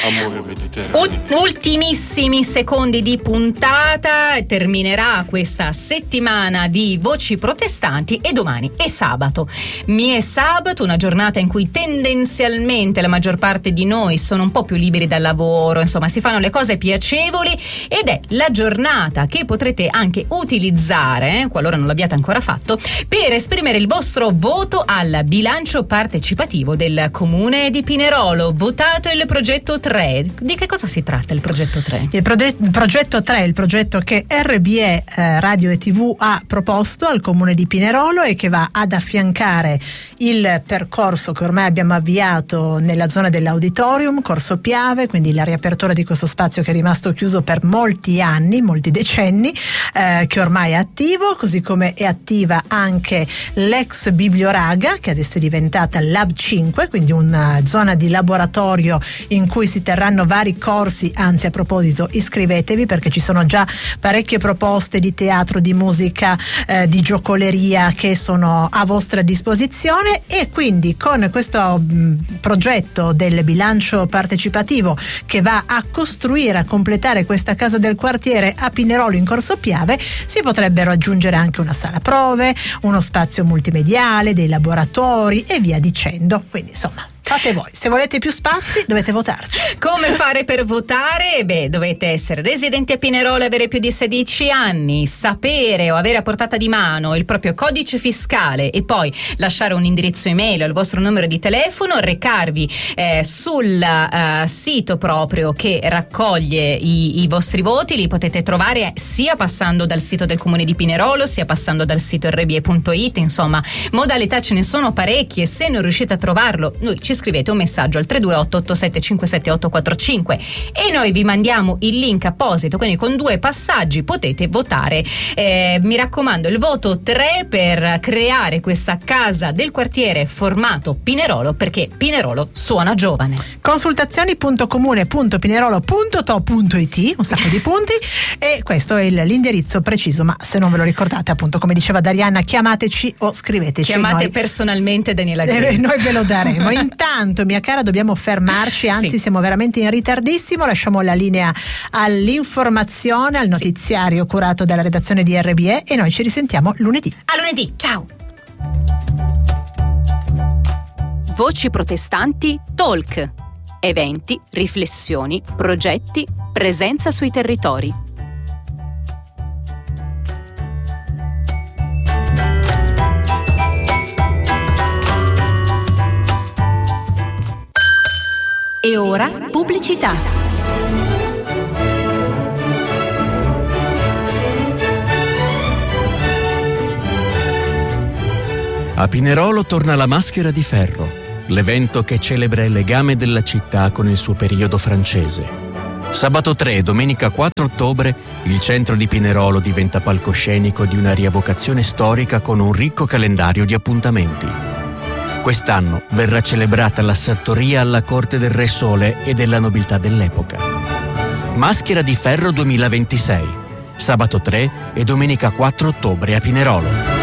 Amore mediterraneo. Ultimissimi secondi di puntata, terminerà questa settimana di Voci Protestanti e domani è sabato. Mi è sabato, una giornata in cui tendenzialmente la maggior parte di noi sono un po' più liberi dal lavoro, insomma si fanno le cose piacevoli, ed è la giornata che potrete anche utilizzare, qualora non l'abbiate ancora fatto, per esprimere il vostro voto al bilancio partecipativo del Comune di Pinerolo. Votato il progetto 3. Di che cosa si tratta il progetto 3? Il progetto 3 è il progetto che RBE Radio e TV ha proposto al Comune di Pinerolo e che va ad affiancare il percorso che ormai abbiamo avviato nella zona dell'auditorium, Corso Piave, quindi la riapertura di questo spazio che è rimasto chiuso per molti anni, molti decenni, che ormai è attivo, così come è attiva anche l'ex Biblioraga, che adesso è diventata Lab 5, quindi una zona di laboratorio in cui si terranno vari corsi. Anzi, a proposito, iscrivetevi perché ci sono già parecchie proposte di teatro, di musica, di giocoleria che sono a vostra disposizione. E quindi con questo progetto del bilancio partecipativo che va a costruire, a completare questa casa del quartiere a Pinerolo in Corso Piave, si potrebbero aggiungere anche una sala prove, uno spazio multimediale, dei laboratori e via dicendo. Quindi insomma, fate voi, se volete più spazi dovete votarci. Come fare per votare? Beh, dovete essere residenti a Pinerolo e avere più di 16 anni, sapere o avere a portata di mano il proprio codice fiscale e poi lasciare un indirizzo email o il vostro numero di telefono, recarvi sul sito proprio che raccoglie i vostri voti. Li potete trovare sia passando dal sito del Comune di Pinerolo, sia passando dal sito rbe.it, insomma modalità ce ne sono parecchie. Se non riuscite a trovarlo, noi ci scrivete un messaggio al 328 8757 845 e noi vi mandiamo il link apposito, quindi con 2 passaggi potete votare. Mi raccomando, il voto 3 per creare questa casa del quartiere formato Pinerolo, perché Pinerolo suona giovane. Consultazioni.comune.pinerolo.to.it, un sacco di punti, e questo è l'indirizzo preciso, ma se non ve lo ricordate, appunto, come diceva Darianna, chiamateci o scriveteci. Chiamate personalmente Daniela Grilli. Noi ve lo daremo. Intanto, mia cara, dobbiamo fermarci, anzi sì, siamo veramente in ritardissimo. Lasciamo la linea all'informazione, al notiziario curato dalla redazione di RBE e noi ci risentiamo lunedì. A lunedì, ciao! Voci Protestanti Talk. Eventi, riflessioni, progetti, presenza sui territori. E ora pubblicità. A Pinerolo torna la Maschera di Ferro, l'evento che celebra il legame della città con il suo periodo francese. Sabato 3 e domenica 4 ottobre il centro di Pinerolo diventa palcoscenico di una rievocazione storica con un ricco calendario di appuntamenti. Quest'anno verrà celebrata la sartoria alla corte del Re Sole e della nobiltà dell'epoca. Maschera di Ferro 2026, sabato 3 e domenica 4 ottobre a Pinerolo.